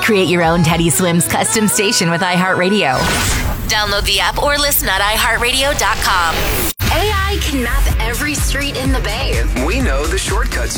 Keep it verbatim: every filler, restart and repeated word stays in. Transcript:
Create your own Teddy Swims custom station with iHeartRadio. Download the app or listen at i heart radio dot com. A I can map every street in the Bay. We know the shortcuts